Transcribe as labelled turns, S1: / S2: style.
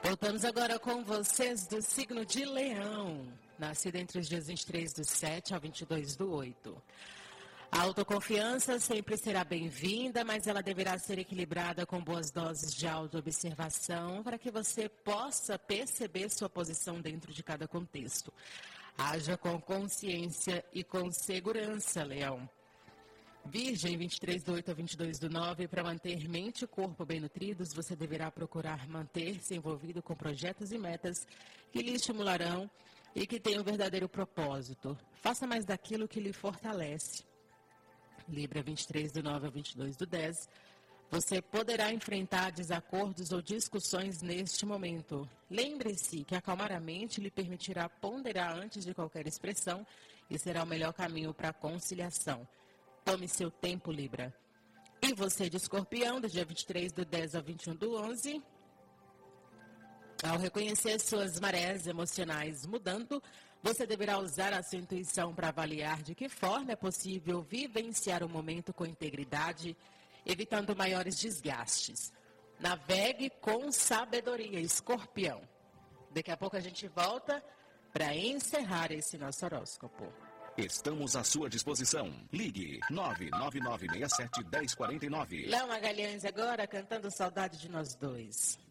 S1: Voltamos agora com vocês do signo de Leão, nascido entre os dias 23/7 ao 22/8. A autoconfiança sempre será bem-vinda, mas ela deverá ser equilibrada com boas doses de autoobservação para que você possa perceber sua posição dentro de cada contexto. Haja com consciência e com segurança, Leão. Virgem, 23/8 a 22/9, para manter mente e corpo bem nutridos, você deverá procurar manter-se envolvido com projetos e metas que lhe estimularão e que tenham um verdadeiro propósito. Faça mais daquilo que lhe fortalece. Libra, 23/9 a 22/10, você poderá enfrentar desacordos ou discussões neste momento. Lembre-se que acalmar a mente lhe permitirá ponderar antes de qualquer expressão e será o melhor caminho para a conciliação. Tome seu tempo, Libra. E você de Escorpião, do dia 23/10 ao 21/11, ao reconhecer suas marés emocionais mudando, você deverá usar a sua intuição para avaliar de que forma é possível vivenciar o momento com integridade, evitando maiores desgastes. Navegue com sabedoria, Escorpião. Daqui a pouco a gente volta para encerrar esse nosso horóscopo.
S2: Estamos à sua disposição. Ligue 99967-1049.
S1: Léo Magalhães agora cantando Saudade de Nós Dois.